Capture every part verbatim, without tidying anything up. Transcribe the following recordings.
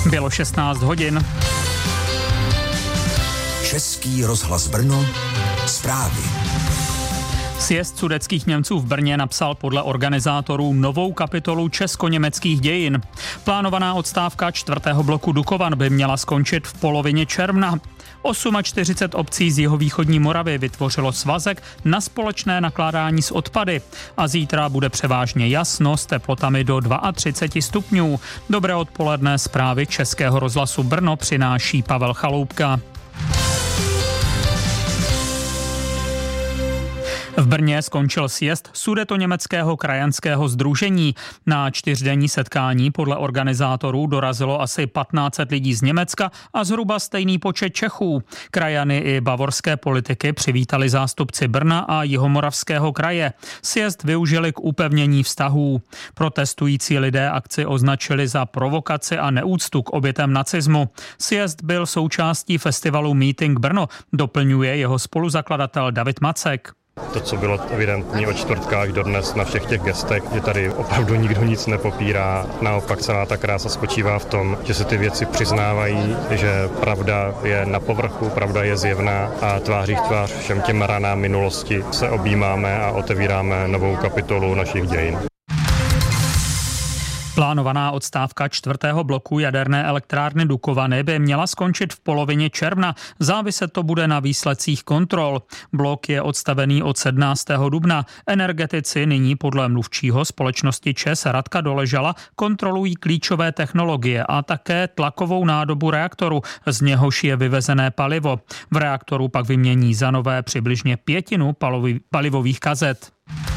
Bylo šestnáct hodin. Český rozhlas Brno, zprávy. Sjezd sudetských Němců v Brně napsal podle organizátorů novou kapitolu česko-německých dějin. Plánovaná odstávka čtvrtého bloku Dukovan by měla skončit v polovině června. čtyřicet osm obcí z jihovýchodní Moravy vytvořilo svazek na společné nakládání s odpady. A zítra bude převážně jasno s teplotami do třicet dva stupňů. Dobré odpoledne, zprávy Českého rozhlasu Brno přináší Pavel Chaloupka. V Brně skončil sjezd Sudetoněmeckého krajanského sdružení. Na čtyřdenní setkání podle organizátorů dorazilo asi patnáct set lidí z Německa a zhruba stejný počet Čechů. Krajany i bavorské politiky přivítali zástupci Brna a Jihomoravského kraje. Sjezd využili k upevnění vztahů. Protestující lidé akci označili za provokaci a neúctu k obětem nacismu. Sjezd byl součástí festivalu Meeting Brno, doplňuje jeho spoluzakladatel David Macek. To, co bylo evidentní od čtvrtka do dnes na všech těch gestech, že tady opravdu nikdo nic nepopírá. Naopak celá ta krása spočívá v tom, že se ty věci přiznávají, že pravda je na povrchu, pravda je zjevná a tváří v tvář všem těm ranám minulosti se objímáme a otevíráme novou kapitolu našich dějin. Plánovaná odstávka čtvrtého bloku jaderné elektrárny Dukovany by měla skončit v polovině června. Záviset to bude na výsledcích kontrol. Blok je odstavený od sedmnáctého dubna. Energetici nyní podle mluvčího společnosti ČEZ Radka Doležala kontrolují klíčové technologie a také tlakovou nádobu reaktoru, z něhož je vyvezené palivo. V reaktoru pak vymění za nové přibližně pětinu palivových kazet.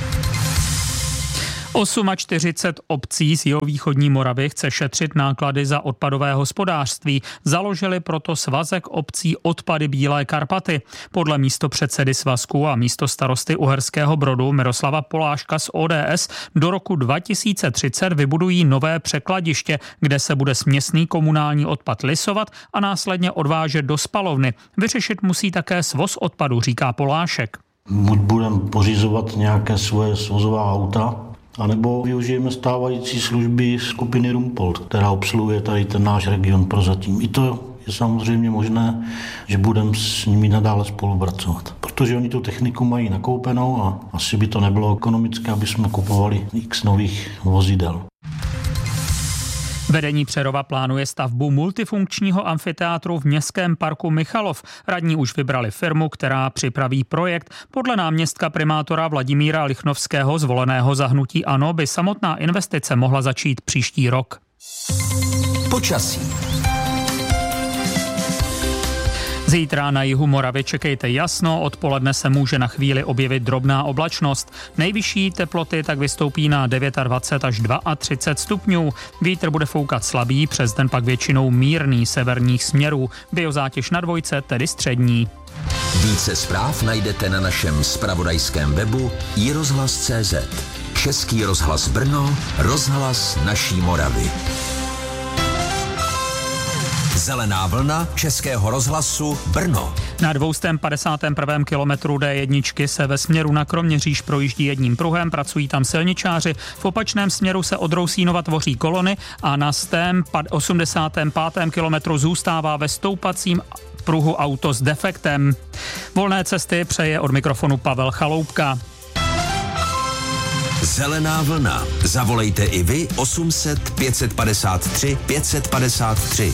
čtyřicet osm obcí z jihovýchodní Moravy chce šetřit náklady za odpadové hospodářství. Založili proto svazek obcí Odpady Bílé Karpaty. Podle místopředsedy svazku a místostarosty Uherského Brodu Miroslava Poláška z O D S do roku dva tisíce třicet vybudují nové překladiště, kde se bude směsný komunální odpad lisovat a následně odvážet do spalovny. Vyřešit musí také svoz odpadu, říká Polášek. Buď budeme pořizovat nějaké svoje svozová auta, anebo využijeme stávající služby skupiny Rumpold, která obsluhuje tady ten náš region prozatím. I to je samozřejmě možné, že budeme s nimi nadále spolupracovat. Protože oni tu techniku mají nakoupenou a asi by to nebylo ekonomické, aby jsme kupovali x nových vozidel. Vedení Přerova plánuje stavbu multifunkčního amfiteátru v městském parku Michalov. Radní už vybrali firmu, která připraví projekt. Podle náměstka primátora Vladimíra Lichnovského, zvoleného za hnutí ANO, by samotná investice mohla začít příští rok. Počasí. Zítra na jihu Moravy čekejte jasno, odpoledne se může na chvíli objevit drobná oblačnost. Nejvyšší teploty tak vystoupí na dvacet devět až třicet dva stupňů. Vítr bude foukat slabý, přes den pak většinou mírný severních směrů. Biozátěž na dvojce, tedy střední. Více zpráv najdete na našem zpravodajském webu i rozhlas tečka cé zet. Český rozhlas Brno, rozhlas naší Moravy. Zelená vlna Českého rozhlasu Brno. Na dvě stě padesát prvním kilometru D jedna se ve směru na Kroměříž projíždí jedním pruhem, pracují tam silničáři. V opačném směru se od Rousínova tvoří kolony a na sto osmdesátém pátém kilometru zůstává ve stoupacím pruhu auto s defektem. Volné cesty přeje od mikrofonu Pavel Chaloupka. Zelená vlna. Zavolejte i vy osm set pět padesát tři pět padesát tři.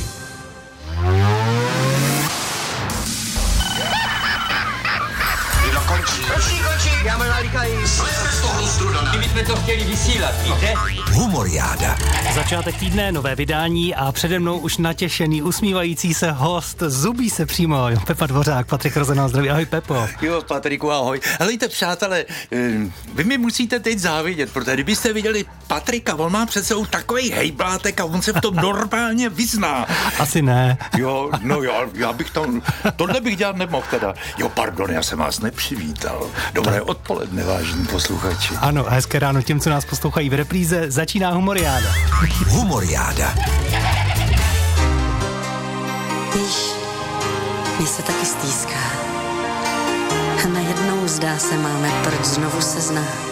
Končí, končí, já mám nalíkají. Pojďme z toho strudana. My jsme to chtěli vysílat, víte? Humoriáda. Začátek týdne, nové vydání a přede mnou už natěšený, usmívající se host, zubí se přímo, Pepa Dvořák, Patrik Rozená, zdraví, ahoj Pepo. Jo, Patriku, ahoj. Helejte, přátelé, vy mi musíte teď závidět, protože kdybyste viděli Patrika, on má před sebou takový hejblátek a on se v tom normálně vyzná. Asi ne. Jo, no jo, já bych tam, tohle bych dělat nemohl teda. Jo, pardon, já jsem vás nepřivítal. Dobré odpoledne, vážení posluchači. Ano, hezké ráno těm, co nás poslouchají v repríze, začíná Humoriáda. Humoriáda. Víš, mě se taky stýská. A najednou zdá se máme, proč znovu se znát.